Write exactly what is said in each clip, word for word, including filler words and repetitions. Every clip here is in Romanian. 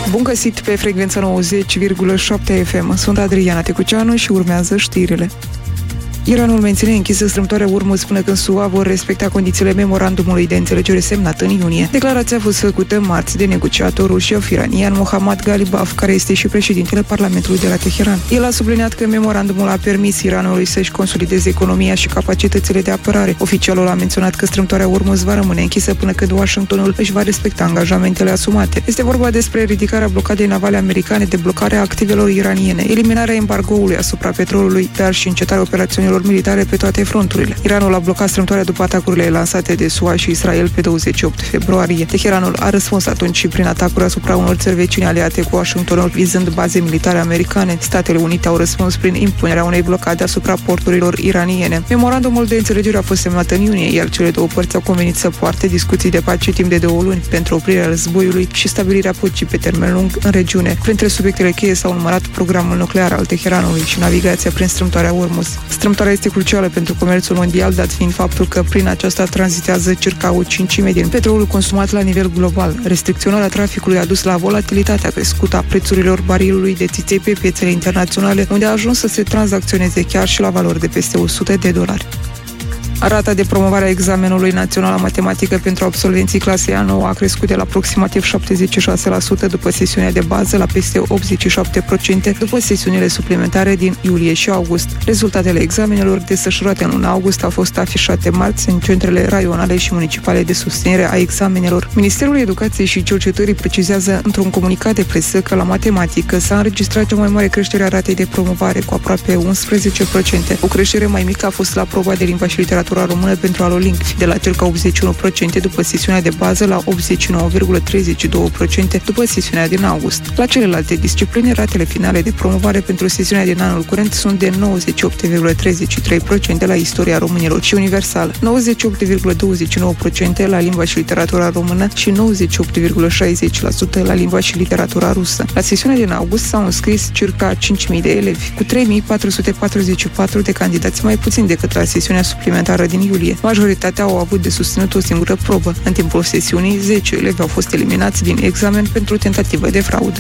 Bun găsit pe frecvența nouăzeci virgulă șapte F M. Sunt Adriana Tecuceanu și urmează știrile. Iranul menține închisă strâmtoarea Ormuz până când S U A vor respecta condițiile memorandumului de înțelegere semnat în iunie. Declarația a fost făcută marți de negociatorul șef iranian Mohammad Ghalibaf, care este și președintele Parlamentului de la Teheran. El a subliniat că memorandumul a permis Iranului să-și consolideze economia și capacitățile de apărare. Oficialul a menționat că strâmtoarea Ormuz va rămâne închisă până când Washingtonul își va respecta angajamentele asumate. Este vorba despre ridicarea blocadei navale americane, deblocarea activelor iraniene, eliminarea embargoului asupra petrolului, dar și încetarea operațiunilor militare pe toate fronturile. Iranul a blocat strâmtoarea după atacurile lansate de S U A și Israel pe douăzeci și opt februarie. Teheranul a răspuns atunci și prin atacuri asupra unor țări vecine aliate cu Washingtonul, vizând baze militare americane. Statele Unite au răspuns prin impunerea unei blocade asupra porturilor iraniene. Memorandumul de înțelegere a fost semnat în iunie, iar cele două părți au convenit să poarte discuții de pace timp de două luni pentru oprirea războiului și stabilirea păcii pe termen lung în regiune. Printre subiectele cheie s-au numărat programul nuclear al Teheranului și navigația prin strâmtoarea Ormuz. Strâmtoarea este crucială pentru comerțul mondial, dat fiind faptul că prin aceasta tranzitează circa o cincime din petrolul consumat la nivel global. Restricționarea traficului a dus la volatilitatea crescută a prețurilor barilului de țiței pe piețele internaționale, unde a ajuns să se tranzacționeze chiar și la valori de peste o sută de dolari. Rata de promovare a examenului național la matematică pentru absolvenții clasei A nouă a crescut de la aproximativ șaptezeci și șase la sută după sesiunea de bază la peste optzeci și șapte la sută după sesiunile suplimentare din iulie și august. Rezultatele examenelor desfășurate în luna august au fost afișate marți în centrele raionale și municipale de susținere a examenelor. Ministerul Educației și Cercetării precizează într-un comunicat de presă că la matematică s-a înregistrat cea mai mare creștere a ratei de promovare, cu aproape unsprezece la sută. O creștere mai mică a fost la proba de limba și literatură română pentru alolingvi, de la circa optzeci și unu la sută după sesiunea de bază la optzeci și nouă virgulă treizeci și doi la sută după sesiunea din august. La celelalte discipline, ratele finale de promovare pentru sesiunea din anul curent sunt de nouăzeci și opt virgulă treizeci și trei la sută la istoria românilor și universală, nouăzeci și opt virgulă douăzeci și nouă la sută la limba și literatura română și nouăzeci și opt virgulă șaizeci la sută la limba și literatura rusă. La sesiunea din august s-au înscris circa cinci mii de elevi, cu trei mii patru sute patruzeci și patru de candidați mai puțin decât la sesiunea suplimentară din iulie. Majoritatea au avut de susținut o singură probă. În timpul sesiunii, zece elevi au fost eliminați din examen pentru tentativă de fraudă.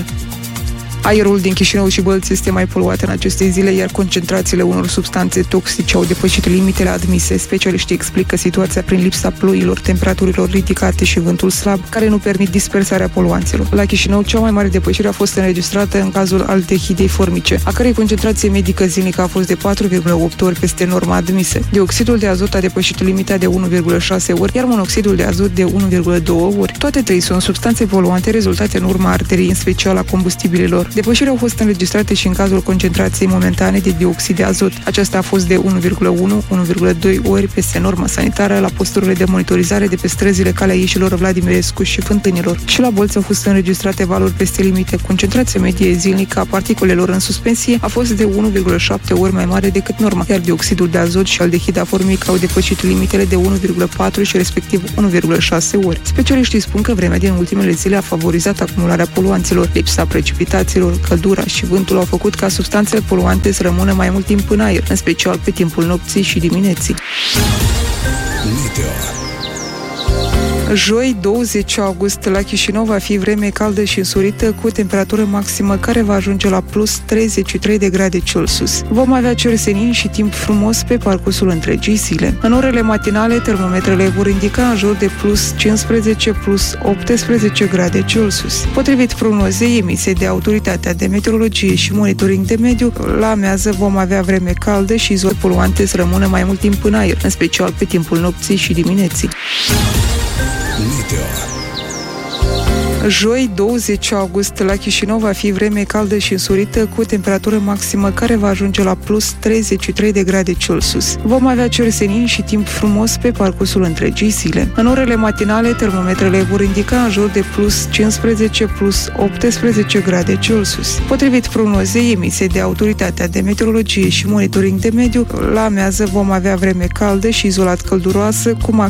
Aerul din Chișinău și Bălți este mai poluat în aceste zile, iar concentrațiile unor substanțe toxice au depășit limitele admise. Specialiștii explică situația prin lipsa ploilor, temperaturilor ridicate și vântul slab, care nu permit dispersarea poluanților. La Chișinău, cea mai mare depășire a fost înregistrată în cazul aldehidei formice, a cărei concentrație medică zilnică a fost de patru virgulă opt ori peste norma admisă. Dioxidul de azot a depășit limita de unu virgulă șase ori, iar monoxidul de azot de unu virgulă doi ori. Toate trei sunt substanțe poluante rezultate în urma arderii, în special a combustibililor. Depășirile au fost înregistrate și în cazul concentrației momentane de dioxid de azot. Aceasta a fost de unu virgulă unu - unu virgulă doi ori peste norma sanitară la posturile de monitorizare de pe străzile Calea Ieșilor, Vladimirescu și Fântânilor. Și la Bolți au fost înregistrate valori peste limite. Concentrația medie zilnică a particulelor în suspensie a fost de unu virgulă șapte ori mai mare decât norma, iar dioxidul de azot și aldehida formică au depășit limitele de unu virgulă patru și respectiv unu virgulă șase ori. Specialiștii spun că vremea din ultimele zile a favorizat acumularea poluanților. Lipsa precipitațiilor, căldura și vântul au făcut ca substanțele poluante să rămână mai mult timp în aer, în special pe timpul nopții și dimineții. Meteo. Joi, douăzeci august, la Chișinău va fi vreme caldă și însorită, cu temperatură maximă care va ajunge la plus treizeci și trei de grade Celsius. Vom avea cer senin și timp frumos pe parcursul întregii zile. În orele matinale, termometrele vor indica în jur de plus cincisprezece - plus optsprezece grade Celsius. Potrivit prognozei emise de Autoritatea de Meteorologie și Monitoring de Mediu, la amiază vom avea vreme caldă și izole poluante să rămână mai mult timp în aer, în special pe timpul nopții și dimineții. Meteo. Joi, douăzeci august, la Chișinău va fi vreme caldă și însorită, cu temperatură maximă care va ajunge la plus treizeci și trei de grade Celsius. Vom avea cer senin și timp frumos pe parcursul întregii zile. În orele matinale, termometrele vor indica în jur de plus cincisprezece - plus optsprezece grade Celsius. Potrivit prognozei emise de Autoritatea de Meteorologie și Monitoring de Mediu, la amiază vom avea vreme caldă și izolat călduroasă, cu